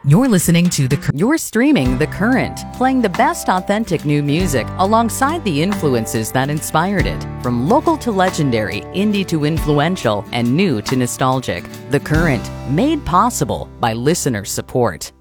You're listening to You're streaming The Current, playing the best authentic new music alongside the influences that inspired it. From local to legendary, indie to influential, and new to nostalgic. The Current, made possible by listener support.